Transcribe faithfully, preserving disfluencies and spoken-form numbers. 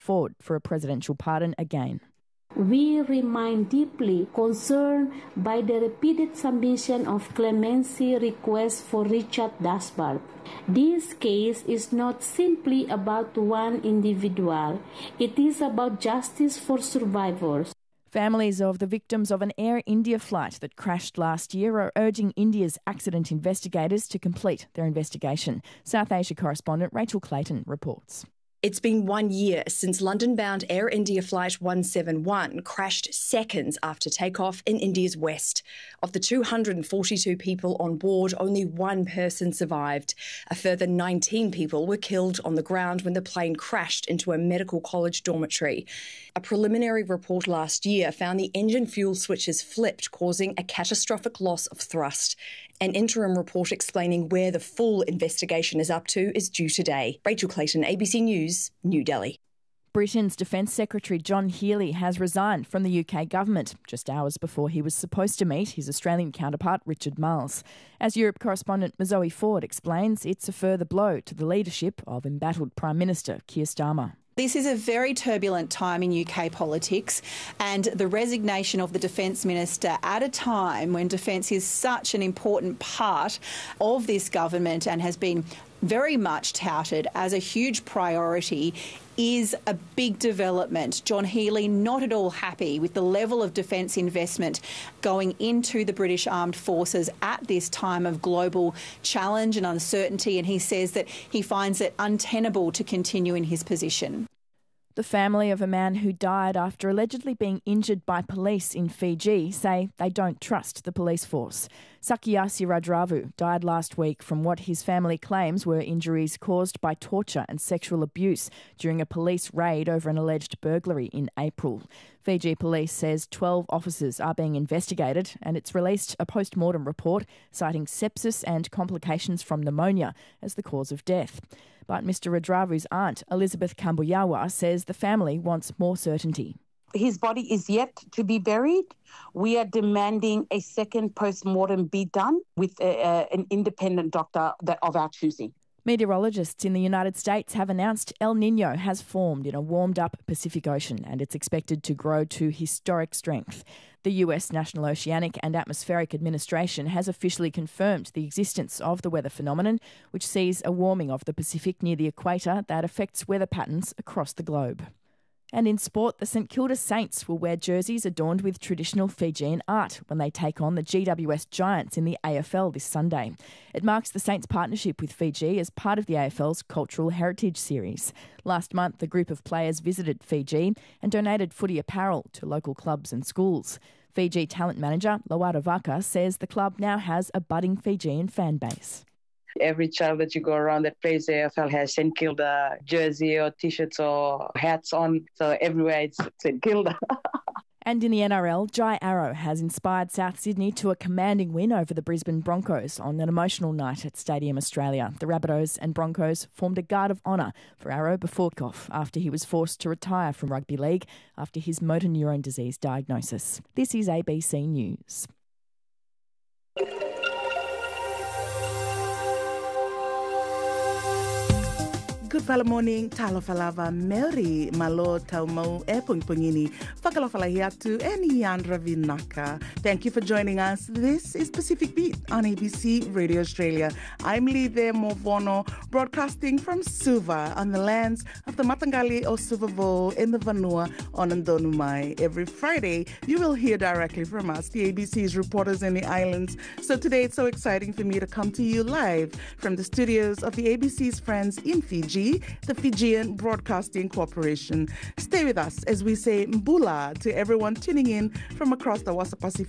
forward for a presidential pardon again. We remain deeply concerned by the repeated submission of clemency requests for Richard Dasbard. This case is not simply about one individual. It is about justice for survivors. Families of the victims of an Air India flight that crashed last year are urging India's accident investigators to complete their investigation. South Asia correspondent Rachel Clayton reports. It's been one year since London-bound Air India Flight one seventy-one crashed seconds after takeoff in India's west. Of the two hundred forty-two people on board, only one person survived. A further nineteen people were killed on the ground when the plane crashed into a medical college dormitory. A preliminary report last year found the engine fuel switches flipped, causing a catastrophic loss of thrust. An interim report explaining where the full investigation is up to is due today. Rachel Clayton, A B C News, New Delhi. Britain's Defence Secretary John Healey has resigned from the U K government just hours before he was supposed to meet his Australian counterpart Richard Marles. As Europe correspondent Zoe Ford explains, it's a further blow to the leadership of embattled Prime Minister Keir Starmer. This is a very turbulent time in U K politics, and the resignation of the Defence Minister at a time when defence is such an important part of this government and has been very much touted as a huge priority is a big development. John Healey not at all happy with the level of defence investment going into the British Armed Forces at this time of global challenge and uncertainty, and he says that he finds it untenable to continue in his position. The family of a man who died after allegedly being injured by police in Fiji say they don't trust the police force. Sakyasi Radravu died last week from what his family claims were injuries caused by torture and sexual abuse during a police raid over an alleged burglary in April. Fiji police says twelve officers are being investigated, and it's released a post-mortem report citing sepsis and complications from pneumonia as the cause of death. But Mister Radravu's aunt, Elizabeth Kambuyawa, says the family wants more certainty. His body is yet to be buried. We are demanding a second post-mortem be done with a, a, an independent doctor that of our choosing. Meteorologists in the United States have announced El Niño has formed in a warmed-up Pacific Ocean, and it's expected to grow to historic strength. The U S National Oceanic and Atmospheric Administration has officially confirmed the existence of the weather phenomenon, which sees a warming of the Pacific near the equator that affects weather patterns across the globe. And in sport, the St Kilda Saints will wear jerseys adorned with traditional Fijian art when they take on the G W S Giants in the A F L this Sunday. It marks the Saints' partnership with Fiji as part of the A F L's Cultural Heritage Series. Last month, a group of players visited Fiji and donated footy apparel to local clubs and schools. Fiji talent manager Lawara Vaka says the club now has a budding Fijian fan base. Every child that you go around that plays the A F L has St Kilda jersey or T-shirts or hats on. So everywhere it's St Kilda. And in the N R L, Jai Arrow has inspired South Sydney to a commanding win over the Brisbane Broncos on an emotional night at Stadium Australia. The Rabbitohs and Broncos formed a guard of honour for Arrow before kickoff after he was forced to retire from rugby league after his motor neurone disease diagnosis. This is A B C News. Good fala morning, talo falava Mary, malo taumo e pungpungini, whakalawhalahi atu e Niandra Vinaka. Thank you for joining us. This is Pacific Beat on A B C Radio Australia. I'm Lide Movono, broadcasting from Suva on the lands of the Matangali o Suvavo in the Vanua on Ndonumai. Every Friday, you will hear directly from us, the A B C's reporters in the islands. So today it's so exciting for me to come to you live from the studios of the A B C's friends in Fiji, the Fijian Broadcasting Corporation. Stay with us as we say mbula to everyone tuning in from across the Wasa Pacific